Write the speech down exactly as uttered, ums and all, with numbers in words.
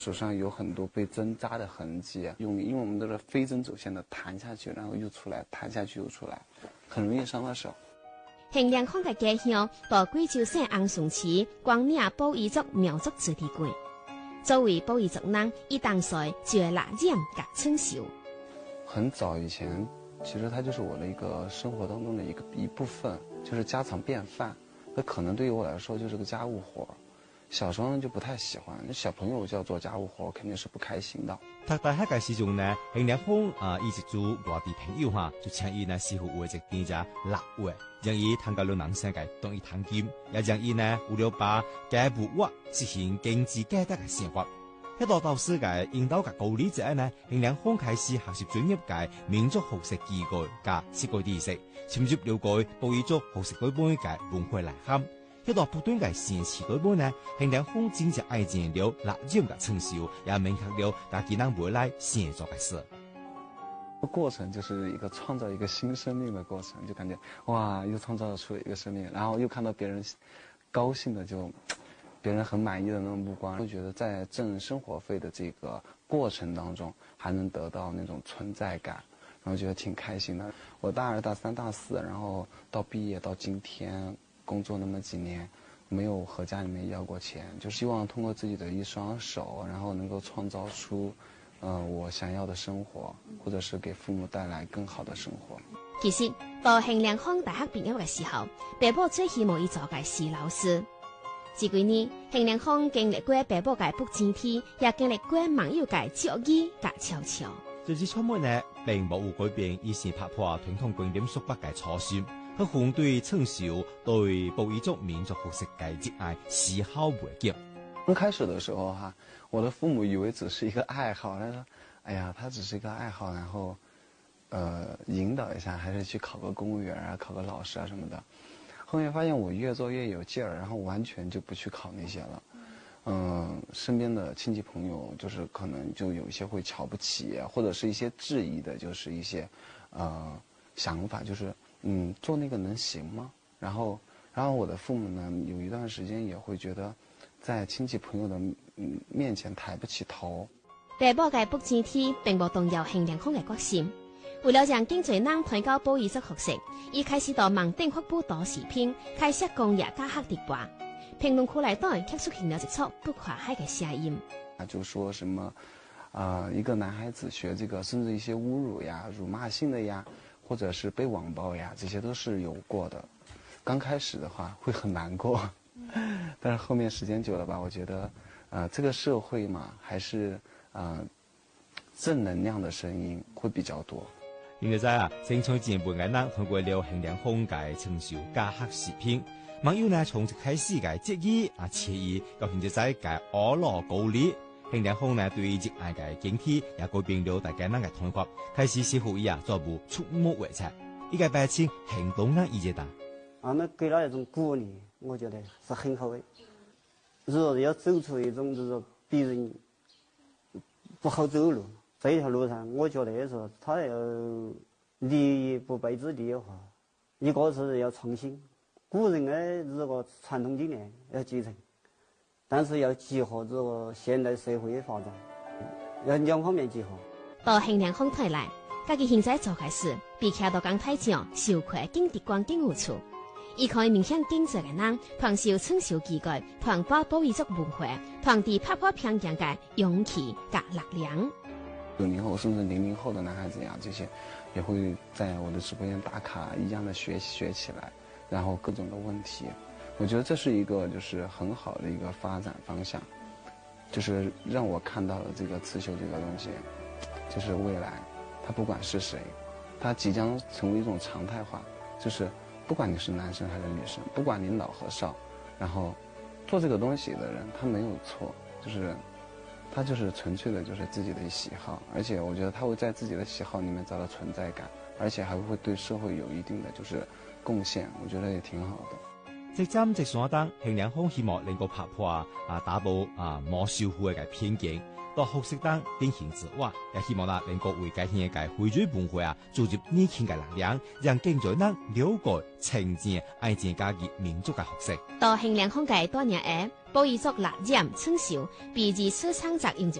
手上有很多被针扎的痕迹，用因为我们都是非针走线的弹下去，然后又出来，弹下去又出来，很容易伤到手。 衡量康嘅家乡到贵州省昂顺市光岭布依族苗族子弟馆，作为布依族人，一当岁就会蜡染甲春绣。 很早以前，其实它就是我的一个生活当中的一个一部分，就是家常便饭。那可能对于我来说就是个家务活。小时候就不太喜欢，那小朋友就要做家务活，肯定是不开心的。 读大学嘅时阵呢，衡良峰啊，以一组外地朋友哈，就请伊呢师傅画一个店家蜡画，让伊通到了人生嘅当一堂金，也让伊呢为了把家务活实行经济价值嘅生活。喺度导师嘅引導嘅鼓勵之下呢，衡良峰開始學習專業嘅民族學識技藝加設計知識，深入了解布依族學識對本嘅文化內涵。喺度不斷嘅sen詞對本呢，衡良峰真正愛見了蠟染嘅成就，也明確了家己人未來想做嘅事。 過程就是一個創造一個新生命的過程，就感覺哇，又創造出了一個生命，然後又看到別人高興的就。別人很滿意的那種目光，會覺得在掙生活費的這個過程當中，還能得到那種存在感，然後覺得挺開心的。我大二、大三、大四，然後到畢業到今天，工作那麼幾年，沒有和家裡面要過錢，就希望通過自己的一雙手，然後能夠創造出，呃，我想要的生活，或者是給父母帶來更好的生活。 其實到衡良峰大學畢業嘅時候，爸爸最希望伊做嘅是老師。這幾年，衡良峰經歷過爸爸嘅不爭氣，也經歷過網友嘅質疑甲嘲笑。 這次出門呢，並冇有改變以前拍破傳統觀念束縛嘅初心，佢反對成就對布依族民族學識嘅熱愛絲毫未減。 剛開始的時候哈，我的父母以為只是一個愛好，他說：“哎呀，他只是一個愛好，然後，呃，引導一下，還是去考個公務員啊，考個老師啊什麼的。”後面發現我越做越有勁兒，然後完全就不去考那些了。嗯，身邊的親戚朋友就是可能就有一些會瞧不起，或者是一些質疑的，就是一些，呃，想法，就是嗯，做那個能行嗎？然後，然後我的父母呢，有一段時間也會覺得，在親戚朋友的嗯面前抬不起頭。 爸爸嘅不爭氣並冇動搖衡良峰嘅決心。為了讓更多人推高布依族學識，伊開始到網頂發布短視頻，開設公益教學直播。評論區內當然貼出現了一撮不可愛嘅聲音。 啊，就說什麼，啊、呃，一個男孩子學這個，甚至一些侮辱呀、辱罵性的呀，或者是被網暴呀，這些都是有過的。剛開始的話會很難過，但是後面時間久了吧，我覺得，呃，這個社會嘛，還是呃正能量的聲音會比較多。 現在啊，生產節目嘅人通過了衡良峰嘅成就教學視頻，網友呢從一開始嘅質疑啊、質疑，到現在嘅阿羅高麗，衡良峰呢對於熱愛嘅經濟也改變了大家人嘅睇法，開始似乎伊啊做部觸目為才，一個百姓行動呢意見大。 我們給了一種鼓勵，我覺得是很好的。如果要走出一種就是別人不好走路。這條路上，我覺得說，他要利益不被子利的話，一個是要創新，古人的這個傳統經驗要繼承，但是要結合這個現代社會的發展，要兩方面結合。 到衡良峰睇來，家己現在做嘅事，比起到講太長，受虧經濟環境有處。伊可以明顯經濟嘅人，傳授春秋技藝，傳播布依族文化，傳遞拍破偏見嘅勇氣甲力量。 九零後甚至零零後的男孩子呀，這些也會在我的直播間打卡，一樣的學學起來，然後各種的問題，我覺得這是一個就是很好的一個發展方向，就是讓我看到了這個刺繡這個東西，就是未來，他不管是誰，他即將成為一種常態化，就是不管你是男生還是女生，不管你老和少，然後做這個東西的人他沒有錯，就是。他就是純粹的，就是自己的喜好，而且我覺得他會在自己的喜好裏面找到存在感，而且還會對社會有一定的就是貢獻，我覺得也挺好的。 即針即山當，慶良風希望能夠拍破啊打破啊冇修復嘅偏見，到學識當定型之外，也希望啦能夠為改現嘅回追文化啊注入年輕嘅力量，讓更多人了解、呈現、愛自家嘅民族嘅學識。 到慶良風嘅多年誒，保育作蠟染、春繡、別致出창작應用